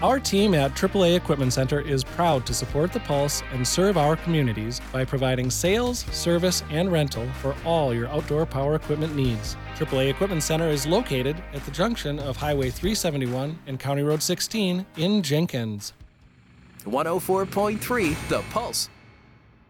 Our team at AAA Equipment Center is proud to support the Pulse and serve our communities by providing sales, service, and rental for all your outdoor power equipment needs. AAA Equipment Center is located at the junction of Highway 371 and County Road 16 in Jenkins. 104.3 The Pulse.